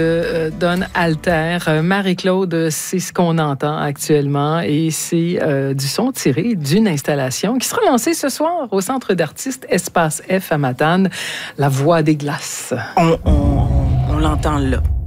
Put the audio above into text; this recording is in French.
Donne Alter. Marie-Claude, c'est ce qu'on entend actuellement et c'est du son tiré d'une installation qui sera lancée ce soir au Centre d'artistes Espace F à Matane, La Voix des glaces. On l'entend là.